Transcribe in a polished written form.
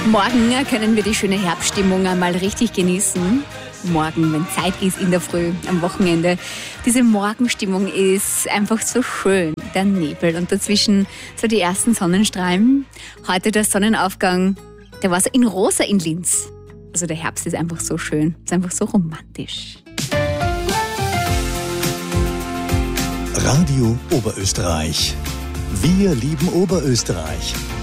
Morgen können wir die schöne Herbststimmung einmal richtig genießen. Morgen, wenn Zeit ist in der Früh, am Wochenende. Diese Morgenstimmung ist einfach so schön. Der Nebel und dazwischen so die ersten Sonnenstrahlen. Heute der Sonnenaufgang, der war so in rosa in Linz. Also der Herbst ist einfach so schön, ist einfach so romantisch. Radio Oberösterreich. Wir lieben Oberösterreich.